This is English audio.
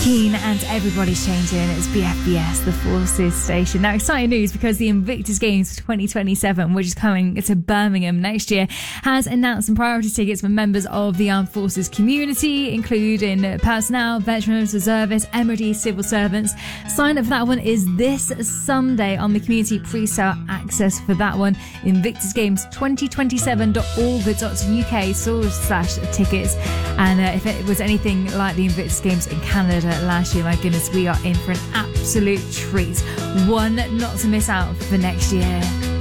Keane and Everybody's Changing. It's BFBS, the Forces station. Now, exciting news because the Invictus Games 2027, which is coming to Birmingham next year, has announced some priority tickets for members of the Armed Forces community, including personnel, veterans, reservists, MOD, civil servants. Sign up for that one is this Sunday on the community pre-sale access for that one. invictusgames2027.org.uk/tickets. And if it was anything like the Invictus Games in Canada last year, my goodness, we are in for an absolute treat. One not to miss out for next year.